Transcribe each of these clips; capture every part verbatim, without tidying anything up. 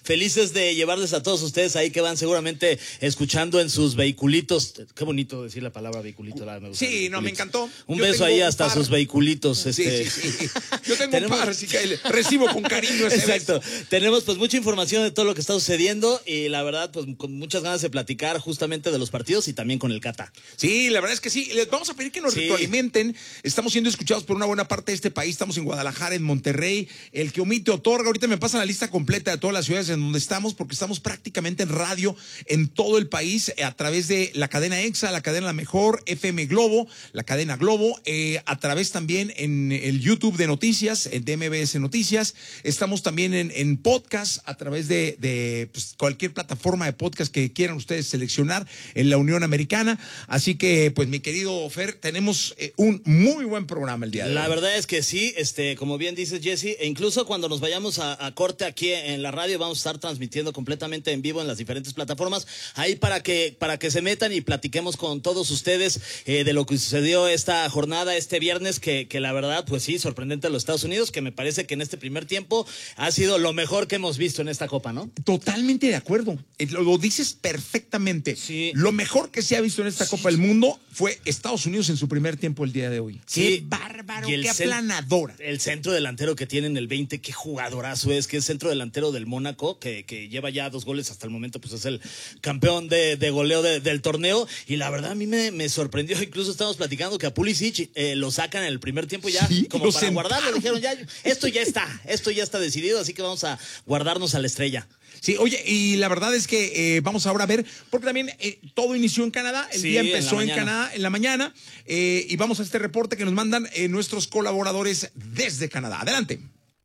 felices de llevarles a todos ustedes ahí que van seguramente escuchando en sus vehiculitos. Qué bonito decir la palabra vehiculito. La, me gusta, sí, vehiculitos. no, me encantó. Un Yo beso ahí hasta par. sus vehiculitos. Este. Sí, sí, sí. Yo tengo Tenemos... un par, así que recibo con cariño ese Exacto. beso. Tenemos pues mucha información de todo lo que está sucediendo y la verdad pues con muchas ganas de platicar justamente de los partidos y también con el Cata. Sí, la verdad es que sí. Les vamos a pedir que nos sí. retroalimenten. Estamos siendo escuchados por una buena parte de este país. Estamos en Guadalajara, en Monterrey. El que omite otorga. Ahorita me pasan la lista completa de todas las ciudades en donde estamos porque estamos prácticamente en radio en todo el país a través de la cadena EXA, la cadena La Mejor, F M Globo, la cadena Globo, eh, a través también en el YouTube de Noticias, en D M B S Noticias. Estamos también en, en podcast a través de, de pues, cualquier plataforma de podcast que quieran ustedes seleccionar en la Unión Americana. Así que, pues, mi querido Fer, tenemos eh, un muy buen programa el día de hoy. La verdad es que sí, este, como bien dices, Jesse, e incluso cuando nos vayamos a, a corte aquí en la radio, vamos a estar transmitiendo completamente en vivo en las diferentes plataformas, ahí para que, para que se metan y platiquemos con todos ustedes eh, de lo que sucedió esta jornada, este viernes, que, que la verdad, pues sí, sorprendente a los Estados Unidos, que me parece que en este primer tiempo ha sido lo mejor que hemos visto en esta Copa, ¿no? Totalmente de acuerdo. Lo, lo dices perfectamente. Sí. Lo mejor que se ha visto en esta sí. Copa del Mundo fue Estados Unidos en su primer tiempo el día de hoy. Sí. Qué bárbaro, qué aplanadora. El centro delantero que tienen el veinte, qué jugadorazo es, que es centro delantero del Mónaco, que, que lleva ya dos goles hasta el momento, pues es el campeón de, de goleo de, del torneo. Y la verdad a mí me, me sorprendió, incluso estábamos platicando que a Pulisic eh, lo sacan en el primer tiempo ya, sí, como para sentaron. guardarlo, dijeron ya, esto ya está, esto ya está decidido, así que vamos a guardarnos a la estrella. Sí, oye, y la verdad es que eh, vamos ahora a ver, porque también eh, todo inició en Canadá, el sí, día empezó en, en Canadá en la mañana, eh, y vamos a este reporte que nos mandan eh, nuestros colaboradores desde Canadá. Adelante.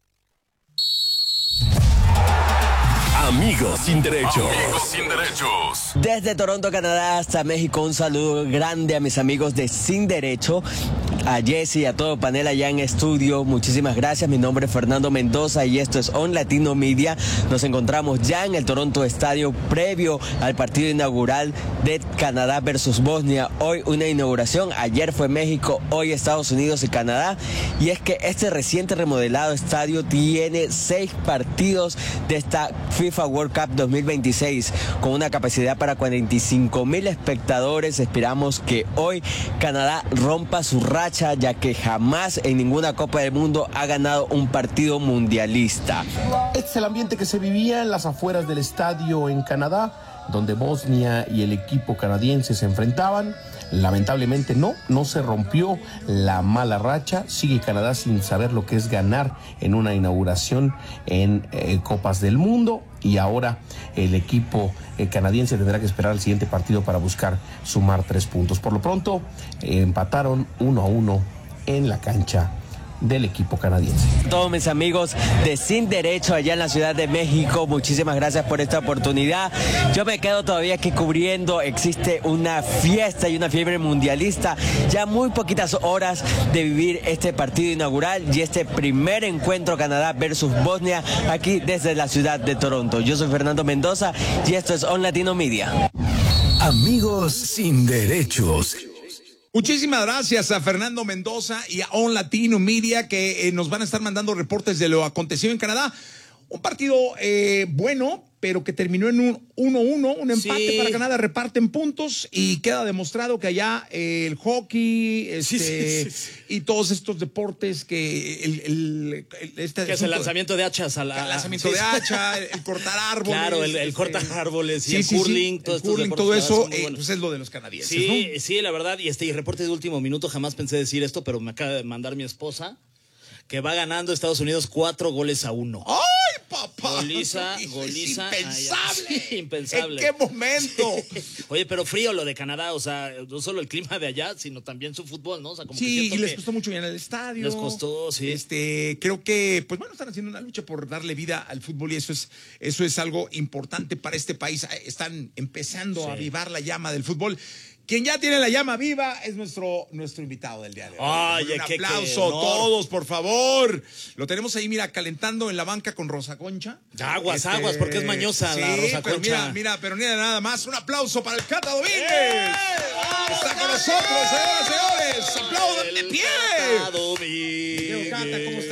Amigos sin derechos. Amigos sin derechos. Desde Toronto, Canadá hasta México, un saludo grande a mis amigos de Sin Derecho, a Jesse y a todo el panel allá en estudio. Muchísimas gracias. Mi nombre es Fernando Mendoza y esto es On Latino Media. Nos encontramos ya en el Toronto Estadio previo al partido inaugural de Canadá versus Bosnia. Hoy una inauguración, ayer fue México, hoy Estados Unidos y Canadá. Y es que este reciente remodelado estadio tiene seis partidos de esta FIFA World Cup dos mil veintiséis con una capacidad para cuarenta y cinco mil espectadores. Esperamos que hoy Canadá rompa su racha, ya que jamás en ninguna Copa del Mundo ha ganado un partido mundialista. Este es el ambiente que se vivía en las afueras del estadio en Canadá, donde Bosnia y el equipo canadiense se enfrentaban. Lamentablemente no, no se rompió la mala racha. Sigue Canadá sin saber lo que es ganar en una inauguración en eh, Copas del Mundo. Y ahora el equipo eh, canadiense tendrá que esperar al siguiente partido para buscar sumar tres puntos. Por lo pronto, eh, empataron uno a uno en la cancha del equipo canadiense. Todos mis amigos de Sin Derecho allá en la Ciudad de México, muchísimas gracias por esta oportunidad. Yo me quedo todavía aquí cubriendo. Existe una fiesta y una fiebre mundialista. Ya muy poquitas horas de vivir este partido inaugural y este primer encuentro Canadá versus Bosnia aquí desde la ciudad de Toronto. Yo soy Fernando Mendoza y esto es On Latino Media. Amigos sin derechos. Muchísimas gracias a Fernando Mendoza y a On Latino Media que eh, nos van a estar mandando reportes de lo acontecido en Canadá. Un partido eh, bueno, pero que terminó en un uno uno, un empate sí. para Canadá, reparten puntos y queda demostrado que allá eh, el hockey este, sí, sí, sí. y todos estos deportes que el, el, el este que es el lanzamiento de hachas a la, el lanzamiento sí, de hacha, el, el cortar árboles, claro, el, el este, cortar árboles y sí, el sí, curling, sí, todos el curling, todo eso eh, pues es lo de los canadienses, sí, ¿no? Sí, la verdad, y este y reporte de último minuto, jamás pensé decir esto, pero me acaba de mandar mi esposa que va ganando Estados Unidos cuatro goles a uno. ¡Ay, papá! Goliza, goliza. Impensable. Sí, impensable. ¿En qué momento? Oye, pero frío lo de Canadá, o sea, no solo el clima de allá, sino también su fútbol, ¿no? O sea, como sí, que y les que costó mucho bien el estadio. Les costó, sí. Este, creo que, pues bueno, están haciendo una lucha por darle vida al fútbol y eso es, eso es algo importante para este país. Están empezando sí. a avivar la llama del fútbol. Quien ya tiene la llama viva es nuestro, nuestro invitado del día de hoy. Oye, un qué, aplauso qué todos, por favor. Lo tenemos ahí, mira, calentando en la banca con Rosa Concha. Aguas, este, aguas, porque es mañosa sí, la Rosa pero Concha. Mira, mira, pero mira nada más. Un aplauso para el Cata Domínguez. ¡Eh! Está con nosotros, señoras y señores. ¡Aplaudan de pie! Cata Domínguez. Cata, ¿cómo